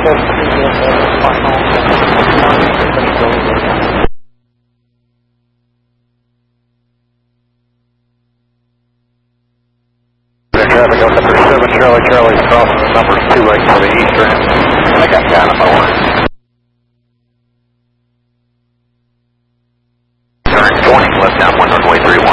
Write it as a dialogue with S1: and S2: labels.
S1: Traffic on number 7, Charlie, Charlie's crossing the numbers 2 lengths to the eastern. I got down on my one.